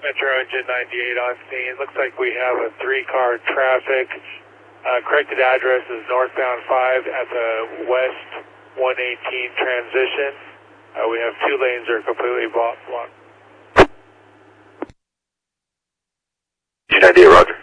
Metro Engine 98 on scene. Looks like we have a 3-car traffic. Corrected address is northbound 5 at the west 118 transition. We have 2 lanes that are completely blocked. 98, roger.